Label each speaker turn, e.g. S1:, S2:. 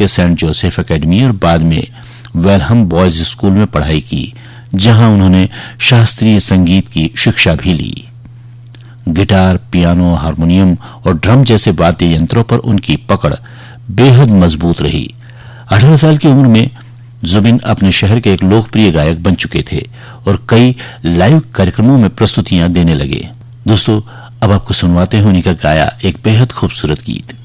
S1: के Saint Joseph academy और बाद में वेलहम बॉयज स्कूल में पढ़ाई की, जहां उन्होंने शास्त्रीय संगीत की शिक्षा भी ली। गिटार, पियानो, हारमोनियम और ड्रम जैसे वाद्य यंत्रों पर उनकी पकड़ बेहद मजबूत रही। 18 साल की उम्र में जुबिन अपने शहर के एक लोकप्रिय गायक बन चुके थे और कई लाइव कार्यक्रमों में प्रस्तुतियां देने लगे। दोस्तों, अब आपको सुनवाते हैं उन्हीं का गाया एक बेहद खूबसूरत गीत।